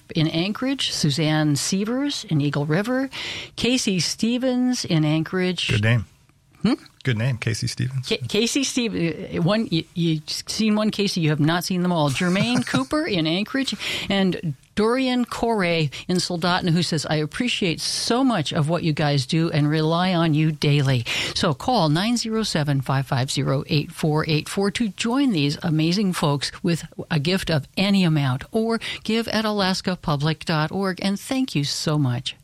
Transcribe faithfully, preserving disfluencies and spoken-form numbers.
in Anchorage, Suzanne Sievers in Eagle River, Casey Stevens in Anchorage. Good name. Hmm? Good name, Casey Stevens. K- Casey Stevens. One, you, you've seen one Casey, you have not seen them all. Jermaine Cooper in Anchorage, and Dorian Corey in Soldotna, who says, I appreciate so much of what you guys do and rely on you daily. So call nine oh seven, five five oh, eight four eight four to join these amazing folks with a gift of any amount, or give at alaska public dot org. And thank you so much.